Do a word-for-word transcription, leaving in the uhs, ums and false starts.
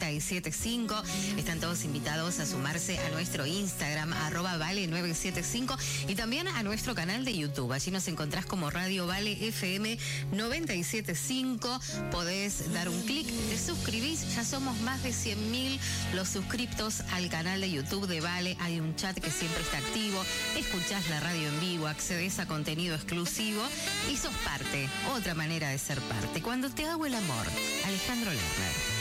y siete cinco. Están todos invitados a sumarse a nuestro Instagram, arroba Vale nueve siete cinco, y también a nuestro canal de YouTube. Allí nos encontrás como Radio Vale F M noventa y siete punto cinco. Podés dar un clic, te suscribís. Ya somos más de cien mil los suscriptos al canal de YouTube de Vale. Hay un chat que siempre está activo. Escuchás la radio en vivo, accedes a contenido exclusivo y sos parte. Otra manera de ser parte. Cuando te hago el amor, Alejandro Lerner.